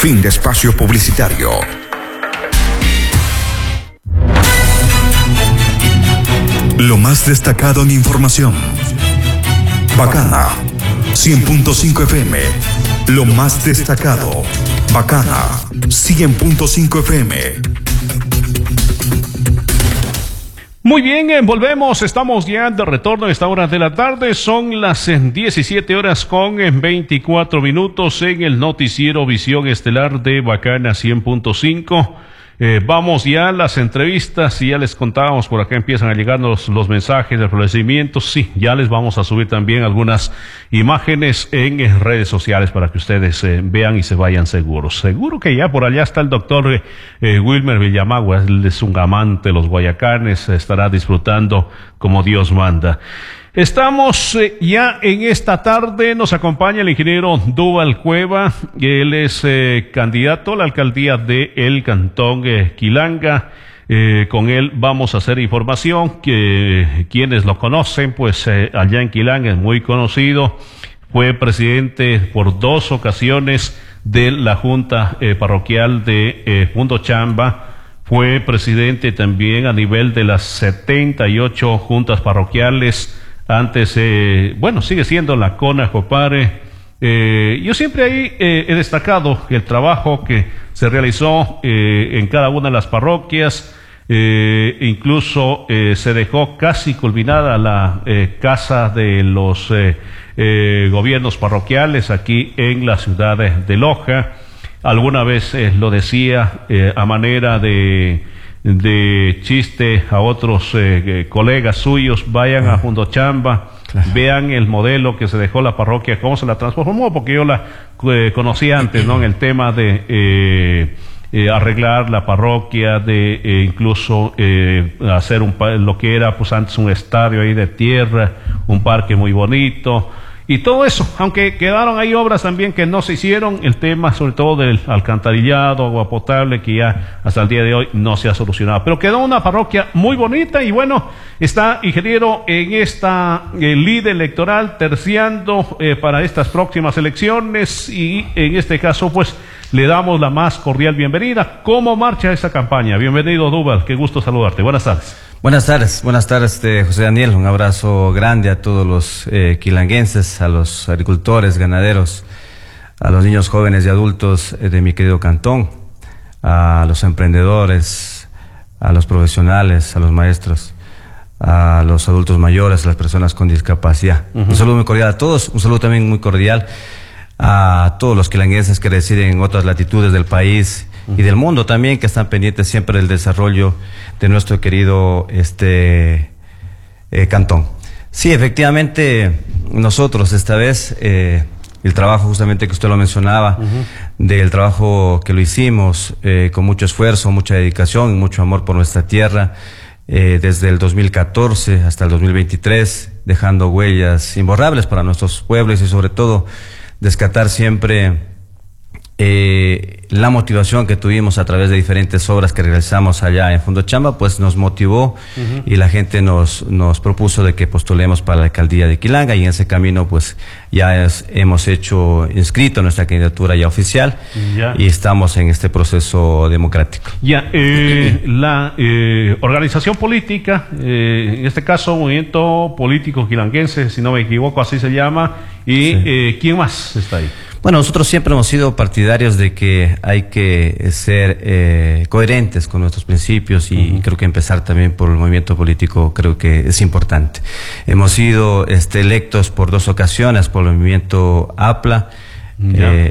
Fin de espacio publicitario. Lo más destacado en información. Bacana 100.5 FM. Lo más destacado. Bacana 100.5 FM. Muy bien, volvemos, estamos ya de retorno a esta hora de la tarde, son las 17 horas con 24 minutos en el noticiero Visión Estelar de Bacana 100.5. Vamos ya a las entrevistas y ya les contábamos, por acá empiezan a llegarnos los mensajes de agradecimiento. Sí, ya les vamos a subir también algunas imágenes en redes sociales para que ustedes vean y se vayan seguros. Seguro que ya por allá está el doctor Wilmer Villamagua, él es un amante de los Guayacanes, estará disfrutando como Dios manda. Estamos ya en esta tarde, nos acompaña el ingeniero Dúbal Cueva, él es candidato a la alcaldía de el Cantón Quilanga. Con él vamos a hacer información, que quienes lo conocen, pues allá en Quilanga es muy conocido, fue presidente por 2 ocasiones de la Junta Parroquial de Fundochamba, fue presidente también a nivel de las 78 juntas parroquiales. Antes, sigue siendo la CONA Jopare. Yo siempre ahí he destacado el trabajo que se realizó en cada una de las parroquias. Incluso se dejó casi culminada la casa de los gobiernos parroquiales aquí en la ciudad de Loja. Alguna vez lo decía a manera de chiste a otros colegas suyos, vayan a Fundochamba, claro, vean el modelo que se dejó la parroquia, cómo se la transformó, porque yo la conocí antes, ¿no? En el tema de arreglar la parroquia, de incluso hacer lo que era pues antes un estadio ahí de tierra, un parque muy bonito. Y todo eso, aunque quedaron ahí obras también que no se hicieron, el tema sobre todo del alcantarillado, agua potable, que ya hasta el día de hoy no se ha solucionado. Pero quedó una parroquia muy bonita y bueno, está ingeniero en esta lid electoral terciando para estas próximas elecciones y en este caso pues le damos la más cordial bienvenida. ¿Cómo marcha esa campaña? Bienvenido, Dúbal, qué gusto saludarte. Buenas tardes. Buenas tardes, José Daniel. Un abrazo grande a todos los quilanguenses, a los agricultores, ganaderos, a los niños jóvenes y adultos de mi querido cantón, a los emprendedores, a los profesionales, a los maestros, a los adultos mayores, a las personas con discapacidad. Un saludo muy cordial a todos, un saludo también muy cordial a todos los quilanguenses que residen en otras latitudes del país y del mundo también, que están pendientes siempre del desarrollo de nuestro querido cantón. Sí, efectivamente, nosotros esta vez, el trabajo justamente que usted lo mencionaba, del trabajo que lo hicimos con mucho esfuerzo, mucha dedicación y mucho amor por nuestra tierra, desde el 2014 hasta el 2023, dejando huellas imborrables para nuestros pueblos y sobre todo rescatar siempre la motivación que tuvimos a través de diferentes obras que realizamos allá en Fundochamba, pues nos motivó y la gente nos propuso de que postulemos para la alcaldía de Quilanga, y en ese camino pues ya hemos inscrito nuestra candidatura ya oficial y estamos en este proceso democrático. La organización política, en este caso Movimiento Político Quilanguense, si no me equivoco, así se llama, y sí. ¿Quién más está ahí? Bueno, nosotros siempre hemos sido partidarios de que hay que ser coherentes con nuestros principios y creo que empezar también por el movimiento político creo que es importante. Hemos sido electos por 2 ocasiones por el movimiento APLA,